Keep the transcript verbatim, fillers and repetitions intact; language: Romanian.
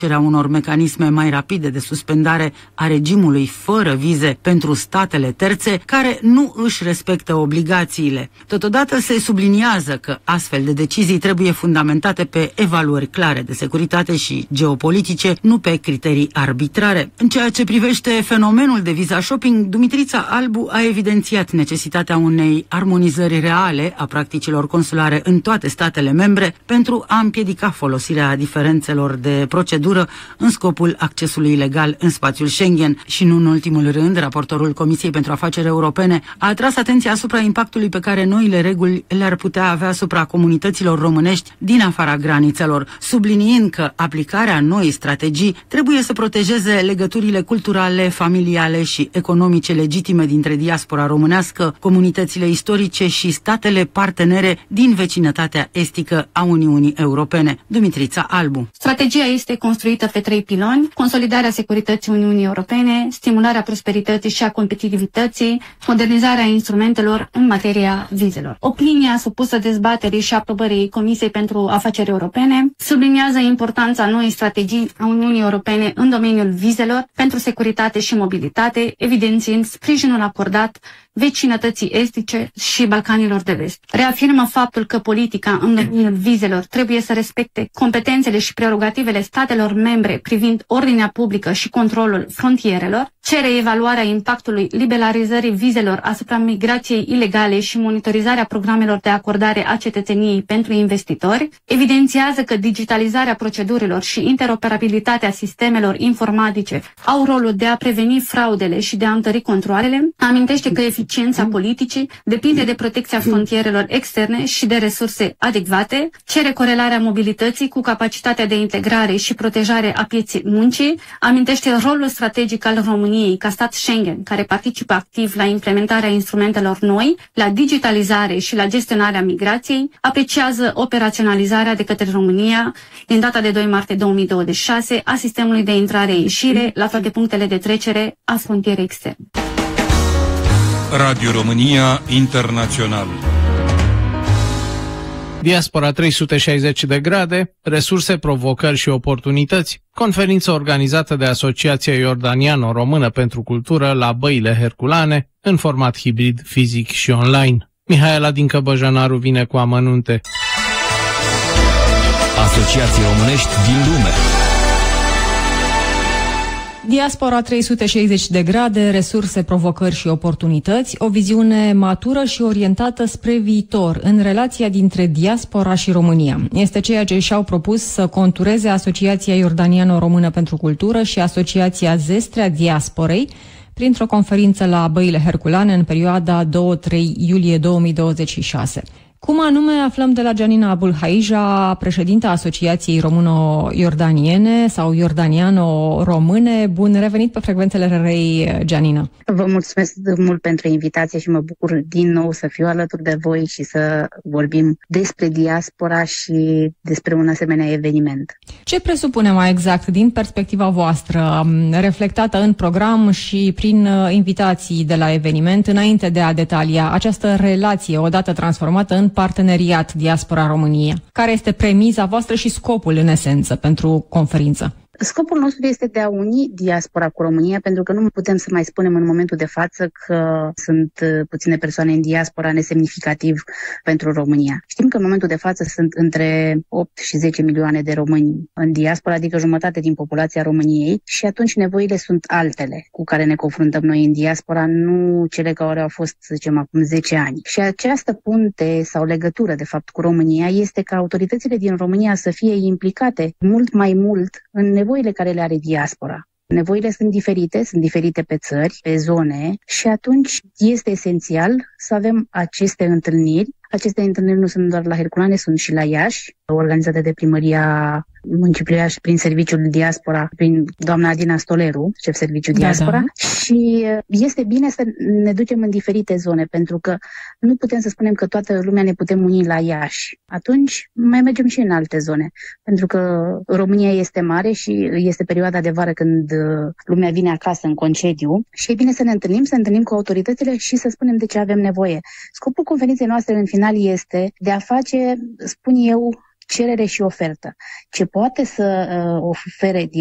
unor mecanisme mai rapide de suspendare a regimului fără vize pentru statele terțe care nu își respectă obligațiile. Totodată se subliniază că astfel de decizii trebuie fundamentate pe evaluări clare de securitate și geopolitice, nu pe criterii arbitrare. În ceea ce privește fenomenul de visa shopping, Dumitrița Albu a evidențiat necesitatea unei armonizări reale a practicilor consulare în toate statele membre pentru a împiedica folosirea diferențelor de procedură în scopul accesului legal în spațiul Schengen. Și nu în ultimul rând, raportorul Comisiei pentru Afaceri Europene a atras atenția asupra impactului pe care noile reguli le-ar putea avea asupra comunităților românești din afara granițelor, subliniind că aplicarea noii strategii trebuie să protejeze legăturile culturale, familiale și economice legitime dintre diaspora românească, comunitățile istorice și statele partenere din vecinătatea estică a Uniunii Europene. Dumitrița Albu. Strategia este construită pe trei piloni: consolidarea securității Uniunii Europene, stimularea prosperității și a competitivității, modernizarea instrumentelor în materia vizelor. Opinia supusă dezbaterii și aprobării Comisiei pentru Afaceri Europene subliniază importanța noii strategii a Uniunii Europene în domeniul vizelor pentru securitate și mobilitate, evidențiind sprijinul acordat vecinătății estice și Balcanilor de Vest. Reafirmă faptul că politica în domeniul vizelor trebuie să respecte competențele și prerogativele statelor membre privind ordinea publică și controlul frontierelor, cere evaluarea impactului liberalizării vizelor asupra migrației ilegale și monitorizarea programelor de acordare a cetățeniei pentru investitori, evidențiază că digitalizarea procedurilor și interoperabilitatea sistemelor informatice au rolul de a preveni fraudele și de a întări controalele, amintește că eficiența politicii depinde de protecția frontierelor externe și de resurse adecvate, cere corelarea mobilității cu capacitatea de integrare și protejare a pieței muncii, amintește rolul strategic al României ca stat Schengen, care participă activ la implementarea instrumentelor noi, la digitalizare și la gestionarea migrației, apreciază operaționalizarea de către România din data de doi martie două mii douăzeci și șase a sistemului de intrare-ieșire la toate punctele de trecere a frontierei externe. Radio România Internațional. Diaspora trei sute șaizeci de grade, resurse, provocări și oportunități. Conferință organizată de Asociația Iordaniano-Română pentru Cultură la Băile Herculane, în format hibrid, fizic și online. Mihaela Dincă Băjănaru vine cu amănunte. Asociații românești din lume. Diaspora trei sute șaizeci de grade, resurse, provocări și oportunități, o viziune matură și orientată spre viitor în relația dintre diaspora și România. Este ceea ce și-au propus să contureze Asociația Iordaniano-Română pentru Cultură și Asociația Zestrea Diasporei printr-o conferință la Băile Herculane în perioada doi-trei iulie două mii douăzeci și șase. Cum anume aflăm de la Gianina Abulhaija, președinta Asociației Româno-Iordaniene sau Iordaniano-Române. Bun revenit pe frecvențele R R I, Gianina. Vă mulțumesc mult pentru invitație și mă bucur din nou să fiu alături de voi și să vorbim despre diaspora și despre un asemenea eveniment. Ce presupune mai exact din perspectiva voastră, reflectată în program și prin invitații de la eveniment, înainte de a detalia această relație odată transformată în parteneriat Diaspora-România? Care este premiza voastră și scopul, în esență, pentru conferință? Scopul nostru este de a uni diaspora cu România, pentru că nu putem să mai spunem în momentul de față că sunt puține persoane în diaspora nesemnificativ pentru România. Știm că în momentul de față sunt între opt și zece milioane de români în diaspora, adică jumătate din populația României, și atunci nevoile sunt altele cu care ne confruntăm noi în diaspora, nu cele care au fost, să zicem, acum zece ani. Și această punte sau legătură, de fapt, cu România este ca autoritățile din România să fie implicate mult mai mult în nevoile care le are diaspora. Nevoile sunt diferite, sunt diferite pe țări, pe zone și atunci este esențial să avem aceste întâlniri. Aceste întâlniri nu sunt doar la Herculane, sunt și la Iași, organizate de Primăria Municipiului Iași prin Serviciul Diaspora, prin doamna Adina Stoleru, șef Serviciu Diaspora. Da, da. Și este bine să ne ducem în diferite zone, pentru că nu putem să spunem că toată lumea ne putem uni la Iași. Atunci mai mergem și în alte zone, pentru că România este mare și este perioada de vară când lumea vine acasă în concediu și e bine să ne întâlnim, să ne întâlnim cu autoritățile și să spunem de ce avem nevoie. Scopul conferinței noastre în final este de a face, spun eu, cerere și ofertă. Ce poate să uh, ofere